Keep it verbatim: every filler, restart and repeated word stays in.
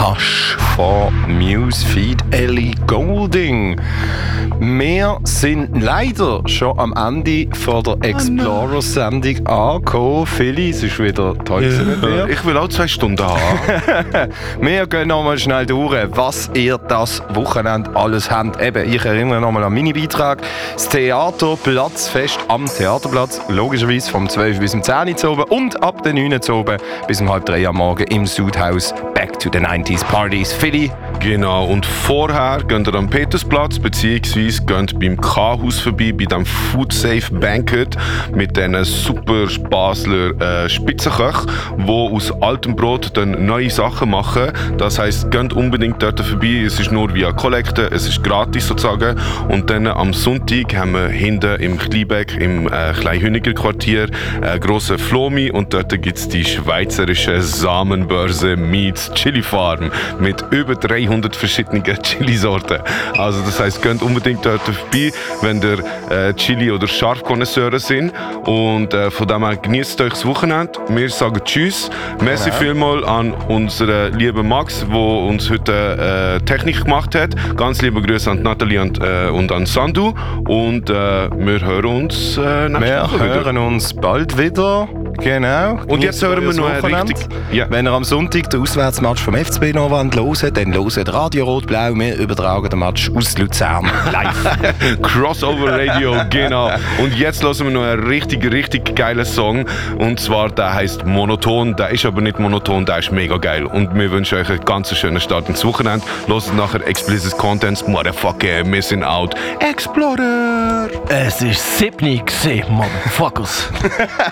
Lush von Newsfeed Ellie Goulding. Wir sind leider schon am Ende von der Explorer-Sendung angekommen. Philly, es ist wieder toll ja, mit dir. Ich will auch zwei Stunden haben. Wir gehen nochmal schnell durch, was ihr das Wochenende alles habt. Eben, ich erinnere nochmal an meinen Beitrag. Das Theaterplatzfest am Theaterplatz, logischerweise vom zwölf bis zum zehn Uhr oben und ab den neun Uhr oben bis um halb drei am Morgen im Sudhaus. Back to the nineties Parties. Philly. Genau, und vorher geht ihr am Petersplatz, beziehungsweise geht beim K-Haus vorbei, bei dem Food Safe Banquet mit diesen super Basler äh, Spitzenköchen, die aus altem Brot dann neue Sachen machen. Das heisst, geht unbedingt dort vorbei. Es ist nur via Kollekte, es ist gratis sozusagen. Und dann am Sonntag haben wir hinten im Kleinbeck, im äh, Kleinhüniger Quartier, einen grossen Flomi und dort gibt es die schweizerische Samenbörse meets Chili Farm mit über dreihundert verschiedenen Chili-Sorten. Also das heisst, geht unbedingt dort vorbei, wenn ihr äh, Chili- oder Scharfkonnoisseure sind. Und äh, von dem her genießt euch das Wochenende. Wir sagen Tschüss. Merci genau. vielmals an unseren lieben Max, der uns heute äh, Technik gemacht hat. Ganz liebe Grüße an Nathalie und, äh, und an Sandu. Und äh, wir hören uns äh, nächste wir Woche wieder. Wir hören uns bald wieder. Genau. Und jetzt hören wir noch richtig. Ja. Wenn ihr am Sonntag den Auswärtsmatch vom F C B noch hören wollt, dann hört Radio Rot-Blau. Wir übertragen den Match aus Luzern live. Crossover Radio, genau. Und jetzt hören wir noch einen richtig, richtig geilen Song. Und zwar, der heisst Monoton. Der ist aber nicht monoton, der ist mega geil. Und wir wünschen euch einen ganz schönen Start ins Wochenende. Hört nachher Explicit Contents. Motherfucker, missing out. Explorer! Es ist siebni, Motherfuckers.